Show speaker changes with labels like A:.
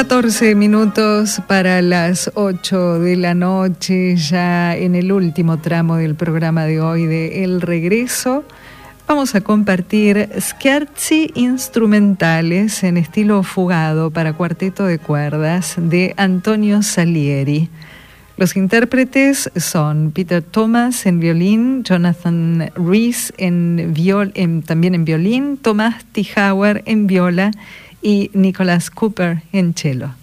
A: 14 minutos para las 8 de la noche, ya en el último tramo del programa de hoy de El Regreso. Vamos a compartir scherzi instrumentales en estilo fugado para cuarteto de cuerdas de Antonio Salieri. Los intérpretes son Peter Thomas en violín, Jonathan Rhys también en violín, Thomas T. Hauer en viola y Nicholas Cooper en cello.